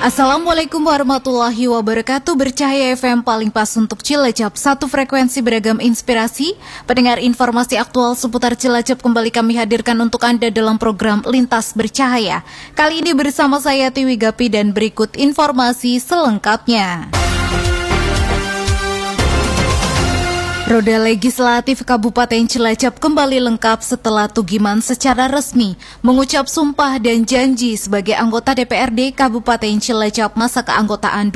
Assalamualaikum warahmatullahi wabarakatuh. Bercahaya FM paling pas untuk Cilacap. Satu frekuensi beragam inspirasi. Pendengar informasi aktual seputar Cilacap kembali kami hadirkan untuk Anda dalam program Lintas Bercahaya. Kali ini bersama saya Tiwi Gapi dan berikut informasi selengkapnya. Roda Legislatif Kabupaten Cilacap kembali lengkap setelah Tugiman secara resmi mengucap sumpah dan janji sebagai anggota DPRD Kabupaten Cilacap masa keanggotaan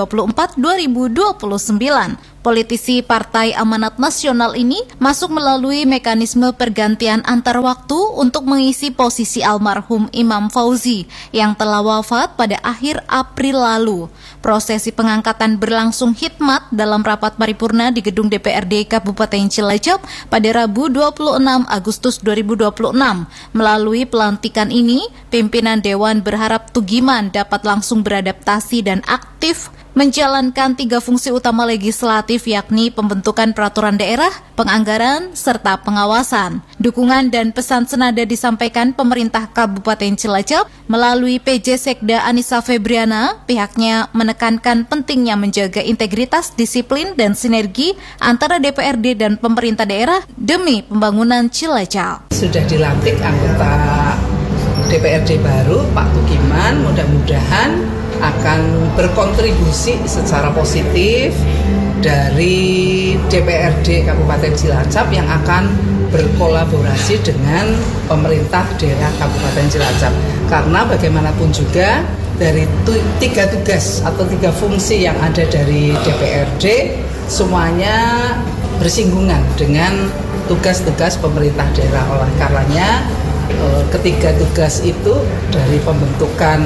2024-2029. Politisi Partai Amanat Nasional ini masuk melalui mekanisme pergantian antar waktu untuk mengisi posisi almarhum Imam Fauzi yang telah wafat pada akhir April lalu. Prosesi pengangkatan berlangsung khidmat dalam rapat paripurna di gedung DPRD Kabupaten Cilacap pada Rabu 26 Agustus 2026. Melalui pelantikan ini, pimpinan Dewan berharap Tugiman dapat langsung beradaptasi dan aktif menjalankan 3 fungsi utama legislatif, yakni pembentukan peraturan daerah, penganggaran, serta pengawasan. Dukungan dan pesan senada disampaikan pemerintah Kabupaten Cilacap melalui PJ Sekda Anissa Febriana. Pihaknya menekankan pentingnya menjaga integritas, disiplin, dan sinergi antara DPRD dan pemerintah daerah demi pembangunan Cilacap. Sudah dilantik anggota DPRD baru, Pak Tugiman, mudah-mudahan akan berkontribusi secara positif dari DPRD Kabupaten Cilacap yang akan berkolaborasi dengan pemerintah daerah Kabupaten Cilacap. Karena bagaimanapun juga dari 3 tugas atau 3 fungsi yang ada dari DPRD semuanya bersinggungan dengan tugas-tugas pemerintah daerah. Oleh karenanya ketiga tugas itu dari pembentukan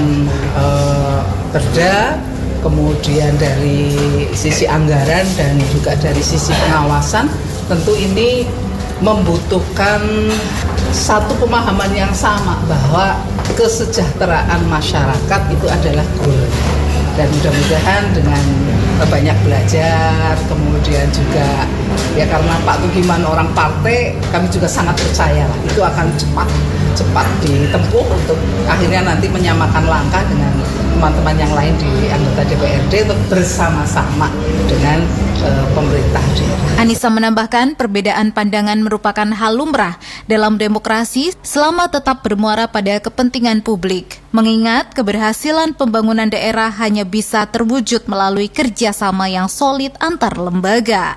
perda, kemudian dari sisi anggaran dan juga dari sisi pengawasan, tentu ini membutuhkan satu pemahaman yang sama bahwa kesejahteraan masyarakat itu adalah goal. Dan mudah-mudahan dengan banyak belajar, kemudian juga ya karena Pak Tugiman orang partai, kami juga sangat percaya lah itu akan cepat ditempuh untuk akhirnya nanti menyamakan langkah dengan teman-teman yang lain di anggota DPRD untuk bersama-sama dengan pemerintah daerah. Anissa menambahkan perbedaan pandangan merupakan hal lumrah dalam demokrasi selama tetap bermuara pada kepentingan publik. Mengingat keberhasilan pembangunan daerah hanya bisa terwujud melalui kerjasama yang solid antar lembaga.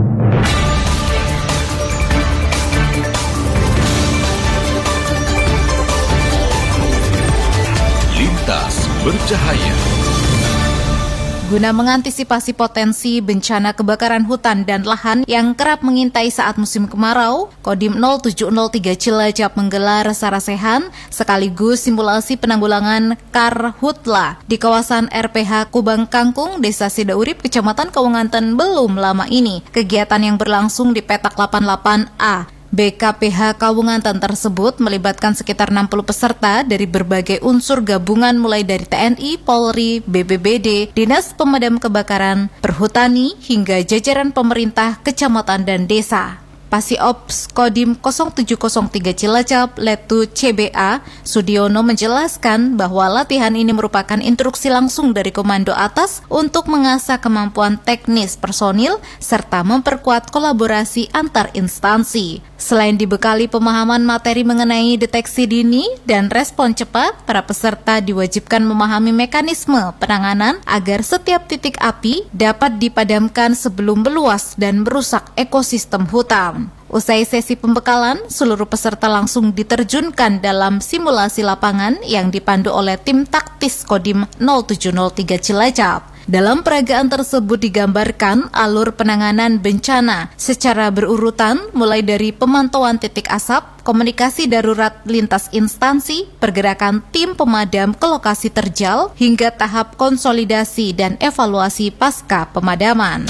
Lintas Bercahaya. Guna mengantisipasi potensi bencana kebakaran hutan dan lahan yang kerap mengintai saat musim kemarau, Kodim 0703 Cilacap menggelar sarasehan sekaligus simulasi penanggulangan karhutla di kawasan RPH Kubang Kangkung, Desa Sidaurip, Kecamatan Kawanganten belum lama ini. Kegiatan yang berlangsung di petak 88A BKPH Kawanganten tersebut melibatkan sekitar 60 peserta dari berbagai unsur gabungan mulai dari TNI, Polri, BPBD, Dinas Pemadam Kebakaran, Perhutani, hingga jajaran pemerintah, kecamatan, dan desa. Pasiops Kodim 0703 Cilacap, Letu CBA, Sudiono menjelaskan bahwa latihan ini merupakan instruksi langsung dari komando atas untuk mengasah kemampuan teknis personil serta memperkuat kolaborasi antar instansi. Selain dibekali pemahaman materi mengenai deteksi dini dan respon cepat, para peserta diwajibkan memahami mekanisme penanganan agar setiap titik api dapat dipadamkan sebelum meluas dan merusak ekosistem hutan. Usai sesi pembekalan, seluruh peserta langsung diterjunkan dalam simulasi lapangan yang dipandu oleh tim taktis Kodim 0703 Cilacap. Dalam peragaan tersebut digambarkan alur penanganan bencana secara berurutan mulai dari pemantauan titik asap, komunikasi darurat lintas instansi, pergerakan tim pemadam ke lokasi terjal, hingga tahap konsolidasi dan evaluasi pasca pemadaman.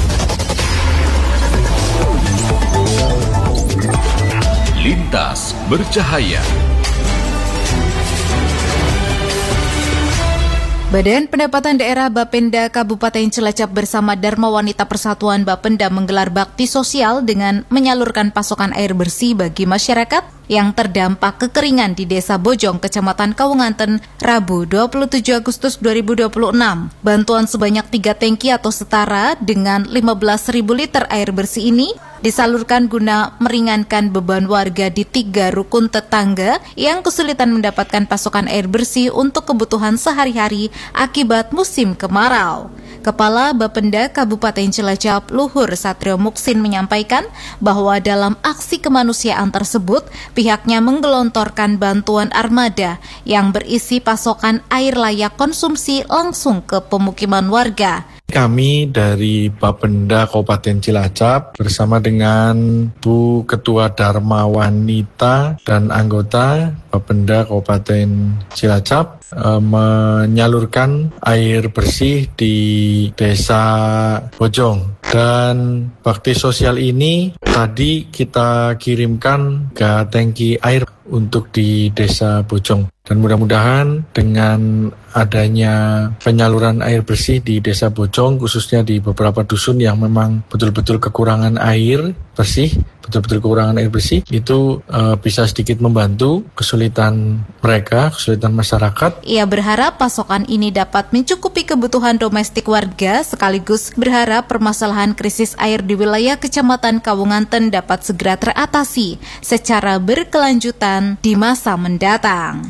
Lintas Bercahaya. Badan Pendapatan Daerah Bapenda Kabupaten Cilacap bersama Dharma Wanita Persatuan Bapenda menggelar bakti sosial dengan menyalurkan pasokan air bersih bagi masyarakat yang terdampak kekeringan di Desa Bojong, Kecamatan Kawunganten, Rabu 27 Agustus 2026. Bantuan sebanyak 3 tangki atau setara dengan 15.000 liter air bersih ini disalurkan guna meringankan beban warga di 3 rukun tetangga yang kesulitan mendapatkan pasokan air bersih untuk kebutuhan sehari-hari akibat musim kemarau. Kepala Bapenda Kabupaten Cilacap, Luhur Satrio Muksin menyampaikan bahwa dalam aksi kemanusiaan tersebut, pihaknya menggelontorkan bantuan armada yang berisi pasokan air layak konsumsi langsung ke pemukiman warga. Kami dari Bapenda Kabupaten Cilacap bersama dengan Bu Ketua Dharma Wanita dan anggota Bapenda Kabupaten Cilacap menyalurkan air bersih di Desa Bojong. Dan bakti sosial ini tadi kita kirimkan ke tangki air untuk di Desa Bojong. Dan mudah-mudahan dengan adanya penyaluran air bersih di Desa Bojong, khususnya di beberapa dusun yang memang betul-betul kekurangan air bersih, itu bisa sedikit membantu kesulitan mereka, kesulitan masyarakat. Ia berharap pasokan ini dapat mencukupi kebutuhan domestik warga, sekaligus berharap permasalahan krisis air di wilayah Kecamatan Kawunganten dapat segera teratasi secara berkelanjutan di masa mendatang.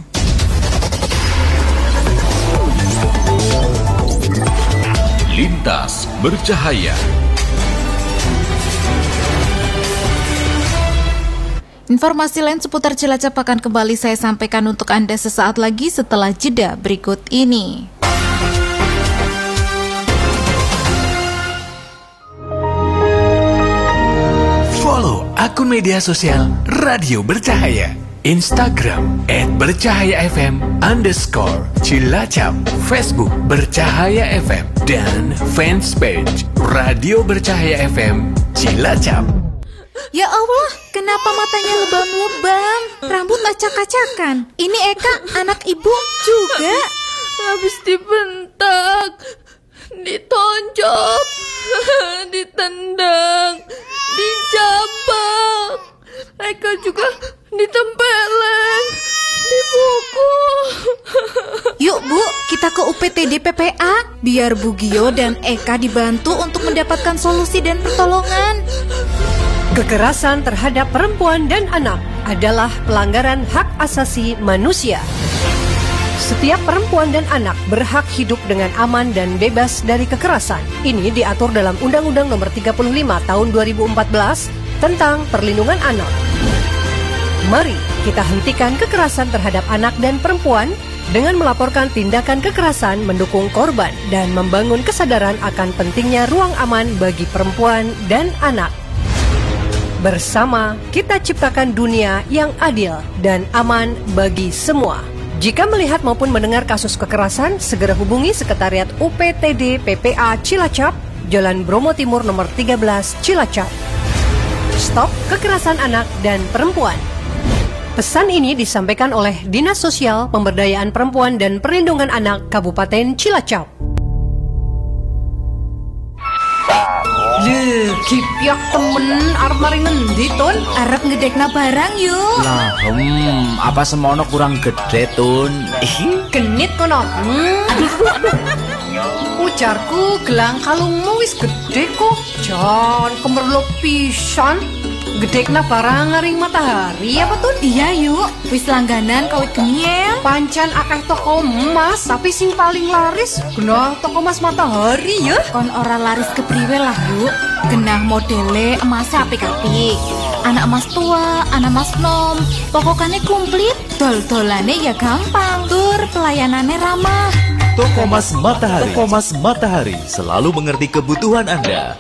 Lintas Bercahaya. Informasi lain seputar Cilacap akan kembali saya sampaikan untuk Anda sesaat lagi setelah jeda berikut ini. Follow akun media sosial Radio Bercahaya. Instagram @bercahayafm_Cilacap, Facebook Bercahaya FM, dan fanpage Radio Bercahaya FM Cilacap. Ya Allah, kenapa matanya lebam-lebam, rambut acak-acakan? Ini Eka, anak ibu juga. Habis dibentak, ditonjok, ditendang, dijambak. Eka juga ditempeleng, dipukul. Yuk Bu, kita ke UPTD PPA, biar Bu Gio dan Eka dibantu untuk mendapatkan solusi dan pertolongan. Kekerasan terhadap perempuan dan anak adalah pelanggaran hak asasi manusia. Setiap perempuan dan anak berhak hidup dengan aman dan bebas dari kekerasan. Ini diatur dalam Undang-Undang Nomor 35 Tahun 2014 tentang Perlindungan Anak. Mari kita hentikan kekerasan terhadap anak dan perempuan dengan melaporkan tindakan kekerasan, mendukung korban, dan membangun kesadaran akan pentingnya ruang aman bagi perempuan dan anak. Bersama kita ciptakan dunia yang adil dan aman bagi semua. Jika melihat maupun mendengar kasus kekerasan, segera hubungi Sekretariat UPTD PPA Cilacap, Jalan Bromo Timur nomor 13 Cilacap. Stop kekerasan anak dan perempuan. Pesan ini disampaikan oleh Dinas Sosial, Pemberdayaan Perempuan dan Perlindungan Anak Kabupaten Cilacap. Kipiak temen arep mari ngendi Tun? Arep ngedekna barang yuk. Lah, apa semono kurang gede Tun? Genit kono. Ujarku gelang kalungmu wis gede kok. Jan kemerluk pisan. Gedekna barang ngaring matahari apa Tun? Iya yuk, wis langganan kawit geniel. Pancen akeh toko emas, tapi sing paling laris genah toko emas matahari ya. Kon ora laris kepriwe lah yuk. Genah modele emas apik-apik. Anak emas tua, anak emas nom. Pokoknya komplit. Dol-dolane ya gampang. Tur pelayanannya ramah. Toko Emas Matahari. Toko Emas Matahari selalu mengerti kebutuhan Anda.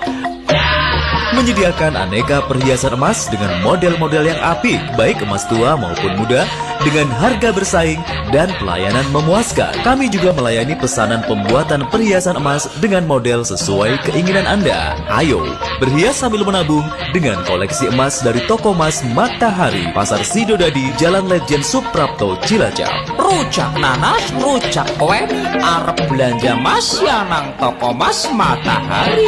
Menyediakan aneka perhiasan emas dengan model-model yang apik, baik emas tua maupun muda, dengan harga bersaing dan pelayanan memuaskan. Kami juga melayani pesanan pembuatan perhiasan emas dengan model sesuai keinginan Anda. Ayo, berhias sambil menabung dengan koleksi emas dari Toko Mas Matahari, Pasar Sidodadi, Jalan Lejen Suprapto, Cilacap. Rujak nanas, rujak kue, arep belanja mas ya nang Toko Mas Matahari.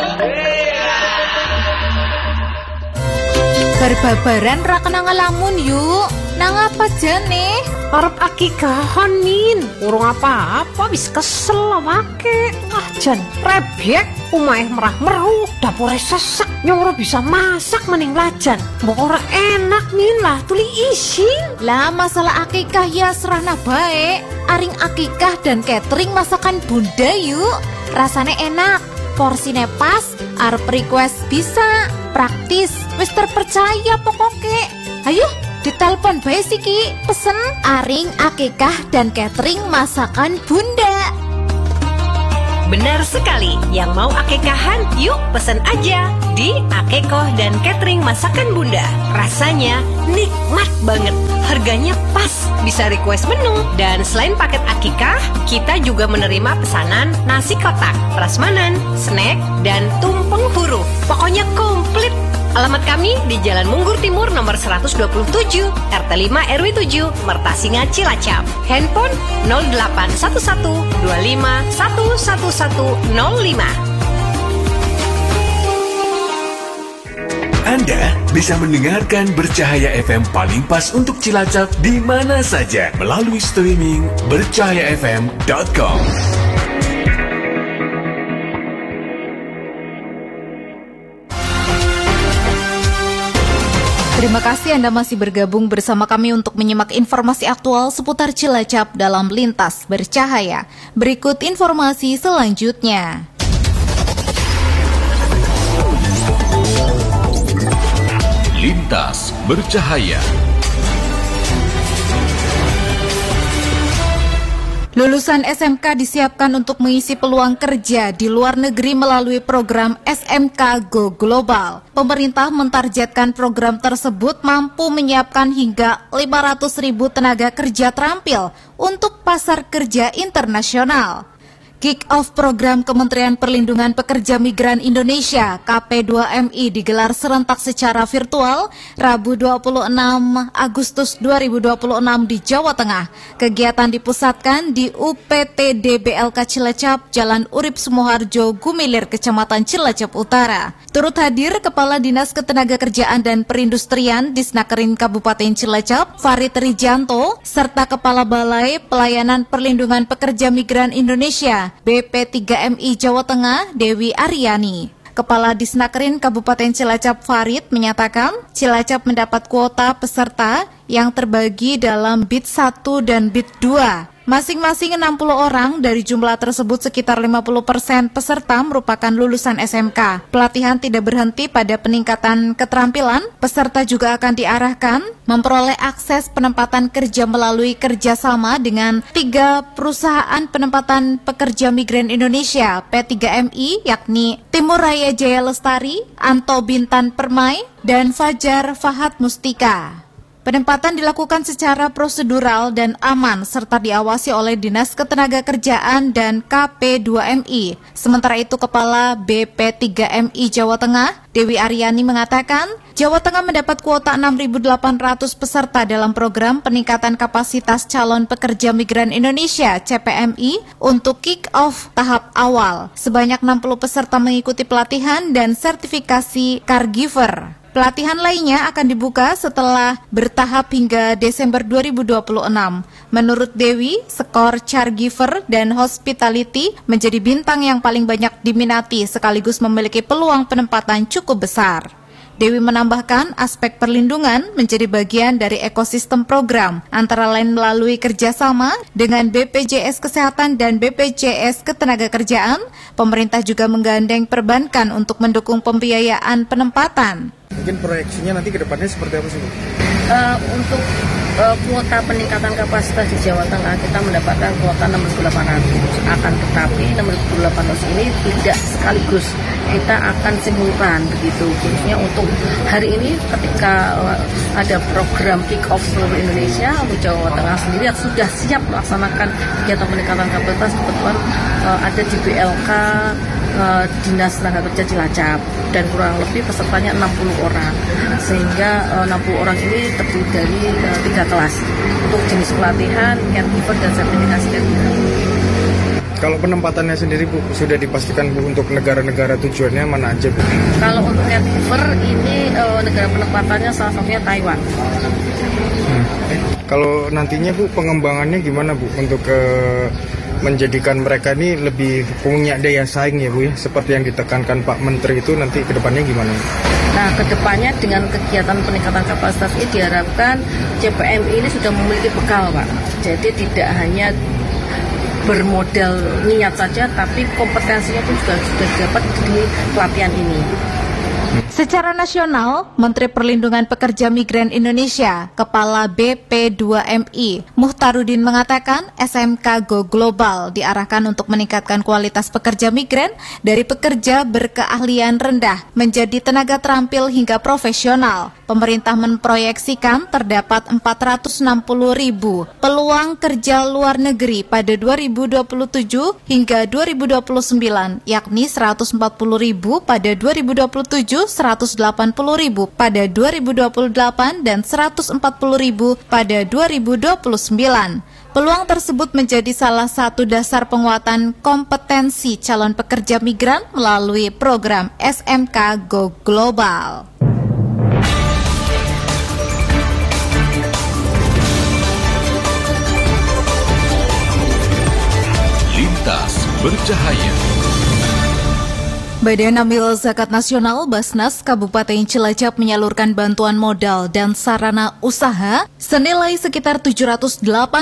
Berbabaran ra kena ngelamun yuk. Nang apa jane? Arep akikahan Min. Urung apa-apa wis kesel awake. Ah jan rebek omahe merah-meru, dapure sesek, nyong ora bisa masak mending lajan. Mbok ora enak Min lah tuli isin. Lah masalah akikah ya serana bae. Aring akikah dan catering masakan bunda yuk. Rasane enak, porsine pas, arep request bisa, praktis, wis terpercaya pokoknya. Ayo ditelepon bae siki, pesen aring akikah dan catering masakan bunda. Benar sekali, yang mau akikahan yuk pesen aja di Akikoh dan Catering Masakan Bunda. Rasanya nikmat banget, harganya pas, bisa request menu. Dan selain paket akikah, kita juga menerima pesanan nasi kotak, prasmanan, snack, dan tumpeng huruf. Pokoknya komplit. Alamat kami di Jalan Munggur Timur nomor 127, RT 5 RW 7, Mertasinga, Cilacap. Handphone 0811 25 11105. Anda bisa mendengarkan Bercahaya FM paling pas untuk Cilacap di mana saja melalui streaming bercahayafm.com. Terima kasih Anda masih bergabung bersama kami untuk menyimak informasi aktual seputar Cilacap dalam Lintas Bercahaya. Berikut informasi selanjutnya. Lintas Bercahaya. Lulusan SMK disiapkan untuk mengisi peluang kerja di luar negeri melalui program SMK Go Global. Pemerintah mentargetkan program tersebut mampu menyiapkan hingga 500.000 tenaga kerja terampil untuk pasar kerja internasional. Kick-off program Kementerian Perlindungan Pekerja Migran Indonesia KP2MI digelar serentak secara virtual Rabu 26 Agustus 2026 di Jawa Tengah. Kegiatan dipusatkan di UPTD BLK Cilacap, Jalan Urip Sumoharjo, Gumilir, Kecamatan Cilacap Utara. Turut hadir Kepala Dinas Ketenagakerjaan dan Perindustrian Disnakerin Kabupaten Cilacap, Farid Rijanto, serta Kepala Balai Pelayanan Perlindungan Pekerja Migran Indonesia BP3MI Jawa Tengah, Dewi Aryani. Kepala Disnakerin Kabupaten Cilacap Farid menyatakan Cilacap mendapat kuota peserta yang terbagi dalam BIT 1 dan BIT 2. Masing-masing 60 orang, dari jumlah tersebut sekitar 50% peserta merupakan lulusan SMK. Pelatihan tidak berhenti pada peningkatan keterampilan, peserta juga akan diarahkan memperoleh akses penempatan kerja melalui kerjasama dengan 3 perusahaan penempatan pekerja migran Indonesia P3MI, yakni Timur Raya Jaya Lestari, Anto Bintan Permai, dan Fajar Fahad Mustika. Penempatan dilakukan secara prosedural dan aman serta diawasi oleh Dinas Ketenagakerjaan dan KP2MI. Sementara itu Kepala BP3MI Jawa Tengah, Dewi Aryani mengatakan, Jawa Tengah mendapat kuota 6.800 peserta dalam program peningkatan kapasitas calon pekerja migran Indonesia CPMI untuk kick-off tahap awal. Sebanyak 60 peserta mengikuti pelatihan dan sertifikasi caregiver. Pelatihan lainnya akan dibuka setelah bertahap hingga Desember 2026. Menurut Dewi, skor caregiver dan hospitality menjadi bintang yang paling banyak diminati sekaligus memiliki peluang penempatan cukup besar. Dewi menambahkan aspek perlindungan menjadi bagian dari ekosistem program, antara lain melalui kerjasama dengan BPJS Kesehatan dan BPJS Ketenagakerjaan. Pemerintah juga menggandeng perbankan untuk mendukung pembiayaan penempatan. Mungkin proyeksinya nanti ke depannya seperti apa sih, Bu? Untuk kuota peningkatan kapasitas di Jawa Tengah kita mendapatkan kuota 6.800. Akan tetapi 6.800 ini tidak sekaligus, kita akan simultan begitu. Khususnya untuk hari ini ketika ada program kick off seluruh Indonesia, untuk Jawa Tengah sendiri sudah siap melaksanakan kegiatan peningkatan kapasitas. Kebetulan ada di BLK Dinas Tenaga Kerja Cilacap dan kurang lebih pesertanya 60 orang, sehingga 60 orang ini terdiri dari 3 kelas untuk jenis pelatihan, caregiver dan sertifikasi caregiver. Kalau penempatannya sendiri Bu, sudah dipastikan Bu untuk negara-negara tujuannya mana aja Bu? Kalau untuk caregiver ini negara penempatannya salah satunya Taiwan. Kalau nantinya Bu, pengembangannya gimana Bu untuk menjadikan mereka ini lebih punya daya saing ya Bu ya, seperti yang ditekankan Pak Menteri itu, nanti kedepannya gimana? Nah, kedepannya dengan kegiatan peningkatan kapasitas ini diharapkan CPMI ini sudah memiliki bekal Pak. Jadi tidak hanya bermodal niat saja, tapi kompetensinya pun juga sudah didapat di pelatihan ini. Secara nasional, Menteri Perlindungan Pekerja Migran Indonesia, Kepala BP2MI, Muhtarudin mengatakan SMK Go Global diarahkan untuk meningkatkan kualitas pekerja migran dari pekerja berkeahlian rendah menjadi tenaga terampil hingga profesional. Pemerintah memproyeksikan terdapat 460.000 peluang kerja luar negeri pada 2027 hingga 2029, yakni 140.000 pada 2027, 180.000 pada 2028 dan 140.000 pada 2029. Peluang tersebut menjadi salah satu dasar penguatan kompetensi calon pekerja migran melalui program SMK Go Global. Lintas Bercahaya. Badan Amil Zakat Nasional Basnas Kabupaten Cilacap menyalurkan bantuan modal dan sarana usaha senilai sekitar 788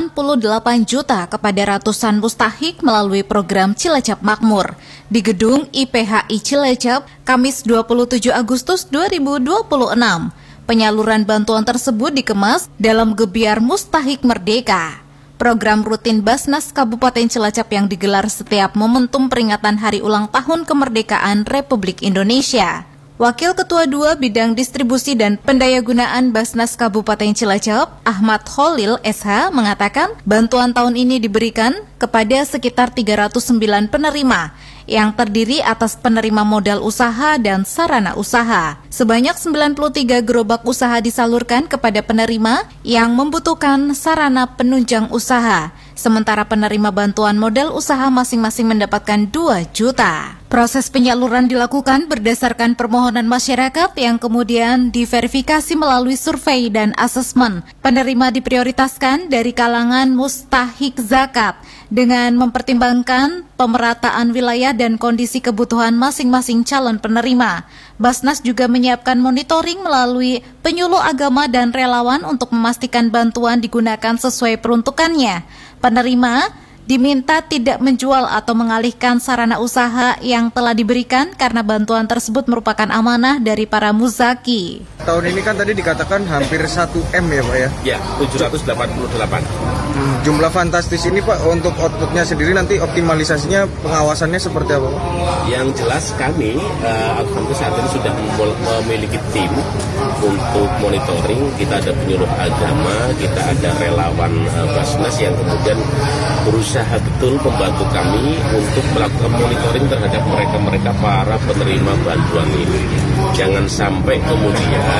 juta kepada ratusan mustahik melalui program Cilacap Makmur di gedung IPHI Cilacap, Kamis 27 Agustus 2026. Penyaluran bantuan tersebut dikemas dalam gebiar Mustahik Merdeka. Program rutin Basnas Kabupaten Cilacap yang digelar setiap momentum peringatan Hari Ulang Tahun Kemerdekaan Republik Indonesia. Wakil Ketua 2 Bidang Distribusi dan Pendayagunaan Basnas Kabupaten Cilacap, Ahmad Kholil SH, mengatakan bantuan tahun ini diberikan kepada sekitar 309 penerima yang terdiri atas penerima modal usaha dan sarana usaha. Sebanyak 93 gerobak usaha disalurkan kepada penerima yang membutuhkan sarana penunjang usaha. Sementara penerima bantuan modal usaha masing-masing mendapatkan 2 juta. Proses penyaluran dilakukan berdasarkan permohonan masyarakat yang kemudian diverifikasi melalui survei dan asesmen. Penerima diprioritaskan dari kalangan mustahik zakat dengan mempertimbangkan pemerataan wilayah dan kondisi kebutuhan masing-masing calon penerima. Basnas juga menyiapkan monitoring melalui penyuluh agama dan relawan untuk memastikan bantuan digunakan sesuai peruntukannya. Penerima diminta tidak menjual atau mengalihkan sarana usaha yang telah diberikan karena bantuan tersebut merupakan amanah dari para muzaki. Tahun ini kan tadi dikatakan hampir 1M ya Pak ya? Ya, 788. Jumlah fantastis ini Pak, untuk outputnya sendiri nanti optimalisasinya, pengawasannya seperti apa Pak? Yang jelas kami sampai saat ini sudah memiliki tim untuk monitoring. Kita ada penyuluh agama, kita ada relawan Basnas yang kemudian berusaha betul membantu kami untuk melakukan monitoring terhadap mereka-mereka para penerima bantuan ini. Jangan sampai kemudian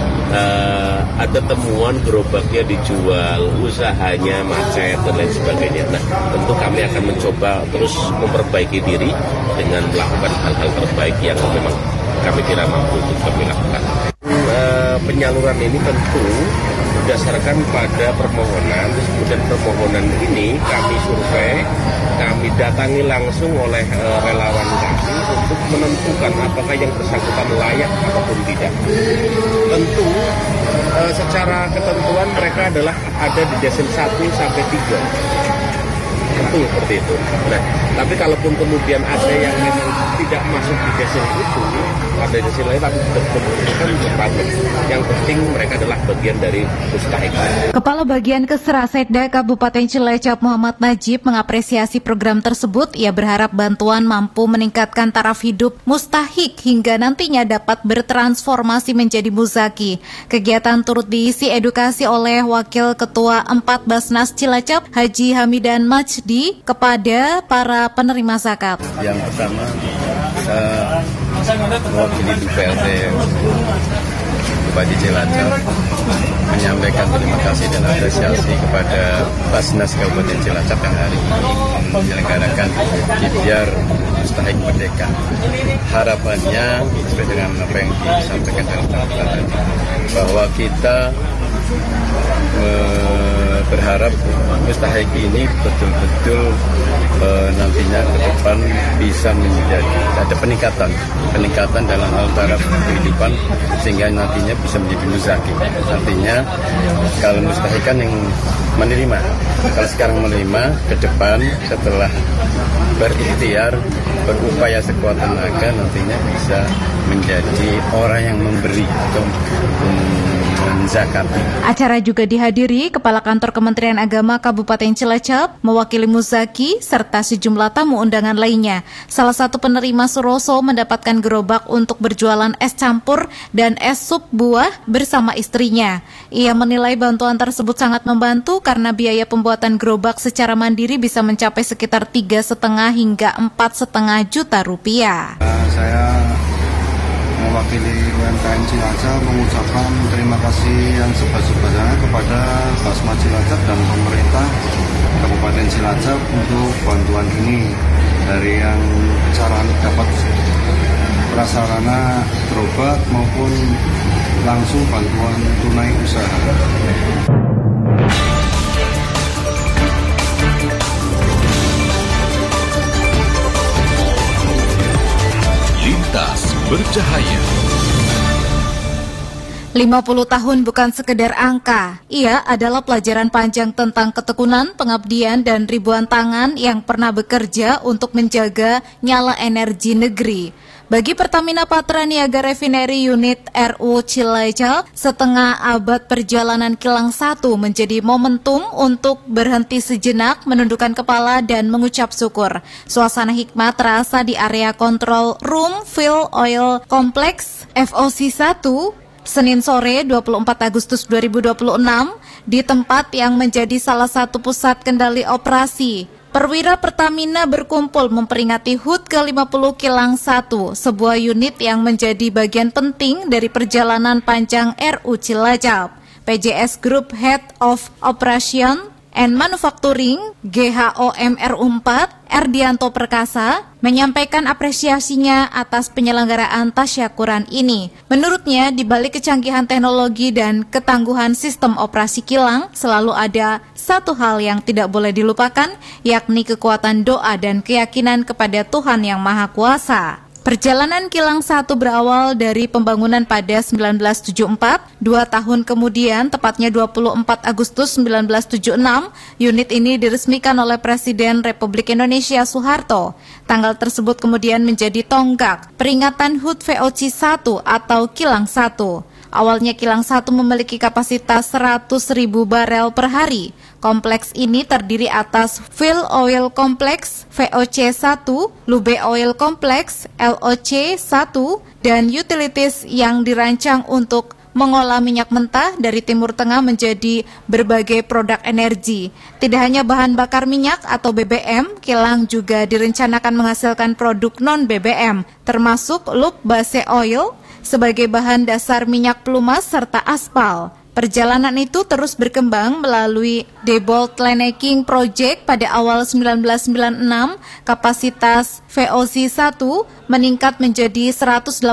ada temuan gerobaknya dijual, usahanya macet dan lain sebagainya. Nah, tentu kami akan mencoba terus memperbaiki diri dengan melakukan hal-hal terbaik yang memang kami kira mampu untuk kami lakukan. Penyaluran ini tentu berdasarkan pada permohonan, kemudian permohonan ini kami survei, kami datangi langsung oleh relawan kami untuk menentukan apakah yang bersangkutan layak ataupun tidak. Tentu secara ketentuan mereka adalah ada di desil 1 sampai 3. Betul seperti itu. Nah, tapi kalaupun kemudian ada yang memang tidak masuk di desil itu, ada desil lain tapi berkebutuhan berpatut. Yang penting mereka adalah bagian dari mustahik. Kepala Bagian Keserasetda Kabupaten Cilacap Muhammad Najib mengapresiasi program tersebut. Ia berharap bantuan mampu meningkatkan taraf hidup mustahik hingga nantinya dapat bertransformasi menjadi muzaki. Kegiatan turut diisi edukasi oleh Wakil Ketua 4 Basnas Cilacap Haji Hamidan Majdi kepada para penerima zakat. Yang pertama, mewakili PLT Bupati Cilacap menyampaikan terima kasih dan apresiasi kepada Basnas Kabupaten Cilacap yang hari ini menyelenggarakan Ikhtiar Mustahik Merdeka. Harapannya sesuai dengan apa yang disampaikan dalam sambutan tadi, bahwa kita berharap mustahik ini betul-betul nantinya ke depan bisa menjadi ada peningkatan dalam hal taraf kehidupan sehingga nantinya bisa menjadi muzaki. Artinya kalau mustahik kan yang menerima, kalau sekarang menerima, ke depan setelah berikhtiar berupaya sekuat tenaga nantinya bisa menjadi orang yang memberi atau menzakati. Acara juga dihadiri Kepala Kantor Kementerian Agama Kabupaten Cilacap, mewakili muzaki, serta sejumlah tamu undangan lainnya. Salah satu penerima Suroso mendapatkan gerobak untuk berjualan es campur dan es sup buah bersama istrinya. Ia menilai bantuan tersebut sangat membantu karena biaya pembuatan gerobak secara mandiri bisa mencapai sekitar 3,5 hingga 4,5 juta rupiah. Saya mewakili UMKM Cilacap mengucapkan terima kasih yang sebesar-besarnya kepada Basmas Cilacap dan pemerintah Kabupaten Cilacap untuk bantuan ini, dari yang cara dapat prasarana gerobak maupun langsung bantuan tunai usaha. Lintas Bercahaya. 50 tahun bukan sekedar angka. Ia adalah pelajaran panjang tentang ketekunan, pengabdian, dan ribuan tangan yang pernah bekerja untuk menjaga nyala energi negeri. Bagi Pertamina Patraniaga Refinery Unit RU Cilacap, setengah abad perjalanan kilang 1 menjadi momentum untuk berhenti sejenak, menundukkan kepala, dan mengucap syukur. Suasana hikmat terasa di area Control Room Fuel Oil Complex FOC 1 Senin sore 24 Agustus 2026 di tempat yang menjadi salah satu pusat kendali operasi. Perwira Pertamina berkumpul memperingati HUT ke-50 Kilang 1, sebuah unit yang menjadi bagian penting dari perjalanan panjang RU Cilacap. PJS Group Head of Operation and Manufacturing GHOM RU4 Erdianto Perkasa menyampaikan apresiasinya atas penyelenggaraan tasyakuran ini. Menurutnya, di balik kecanggihan teknologi dan ketangguhan sistem operasi kilang, selalu ada satu hal yang tidak boleh dilupakan, yakni kekuatan doa dan keyakinan kepada Tuhan Yang Maha Kuasa. Perjalanan Kilang 1 berawal dari pembangunan pada 1974. 2 tahun kemudian, tepatnya 24 Agustus 1976, unit ini diresmikan oleh Presiden Republik Indonesia Soeharto. Tanggal tersebut kemudian menjadi tonggak peringatan HUT VOC 1 atau Kilang 1. Awalnya Kilang 1 memiliki kapasitas 100.000 barel per hari. Kompleks ini terdiri atas Fuel Oil Complex VOC 1, Lube Oil Complex LOC 1, dan utilities yang dirancang untuk mengolah minyak mentah dari Timur Tengah menjadi berbagai produk energi. Tidak hanya bahan bakar minyak atau BBM, kilang juga direncanakan menghasilkan produk non-BBM, termasuk lube base oil, sebagai bahan dasar minyak pelumas serta aspal. Perjalanan itu terus berkembang melalui debottlenecking project pada awal 1996, kapasitas VOC 1 meningkat menjadi 118.000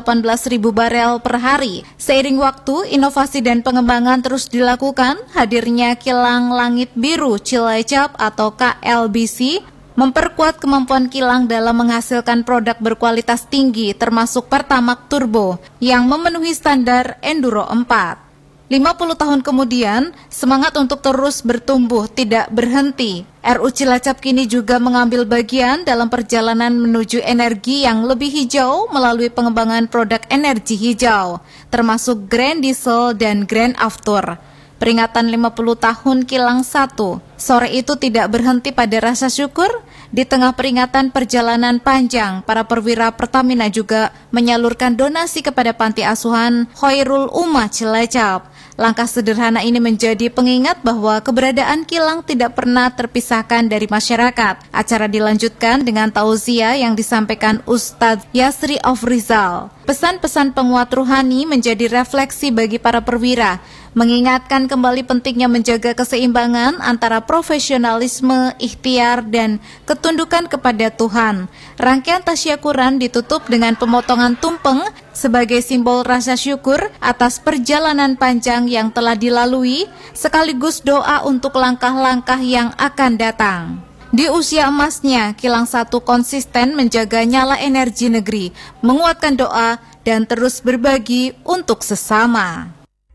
barel per hari. Seiring waktu, inovasi dan pengembangan terus dilakukan. Hadirnya Kilang Langit Biru Cilacap atau KLBC memperkuat kemampuan kilang dalam menghasilkan produk berkualitas tinggi termasuk Pertamax Turbo yang memenuhi standar Enduro 4. 50 tahun kemudian, semangat untuk terus bertumbuh tidak berhenti. RU Cilacap kini juga mengambil bagian dalam perjalanan menuju energi yang lebih hijau melalui pengembangan produk energi hijau, termasuk Grand Diesel dan Grand Aftur. Peringatan 50 tahun Kilang 1, sore itu tidak berhenti pada rasa syukur. Di tengah peringatan perjalanan panjang, para perwira Pertamina juga menyalurkan donasi kepada panti asuhan Khairul Ummah Cilacap. Langkah sederhana ini menjadi pengingat bahwa keberadaan kilang tidak pernah terpisahkan dari masyarakat. Acara dilanjutkan dengan tauziah yang disampaikan Ustadz Yasri Afrizal. Pesan-pesan penguat ruhani menjadi refleksi bagi para perwira, mengingatkan kembali pentingnya menjaga keseimbangan antara profesionalisme, ikhtiar, dan ketundukan kepada Tuhan. Rangkaian tasyakuran ditutup dengan pemotongan tumpeng sebagai simbol rasa syukur atas perjalanan panjang yang telah dilalui, sekaligus doa untuk langkah-langkah yang akan datang. Di usia emasnya, Kilang 1 konsisten menjaga nyala energi negeri, menguatkan doa, dan terus berbagi untuk sesama.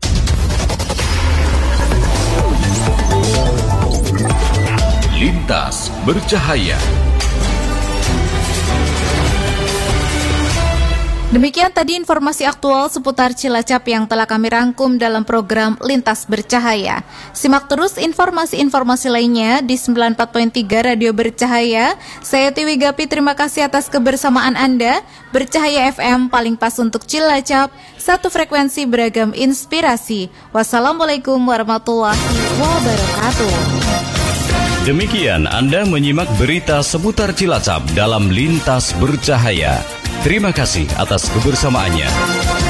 Lintas Bercahaya. Demikian tadi informasi aktual seputar Cilacap yang telah kami rangkum dalam program Lintas Bercahaya. Simak terus informasi-informasi lainnya di 94.3 Radio Bercahaya. Saya Tiwi Gapi, terima kasih atas kebersamaan Anda. Bercahaya FM paling pas untuk Cilacap, satu frekuensi beragam inspirasi. Wassalamualaikum warahmatullahi wabarakatuh. Demikian Anda menyimak berita seputar Cilacap dalam Lintas Bercahaya. Terima kasih atas kebersamaannya.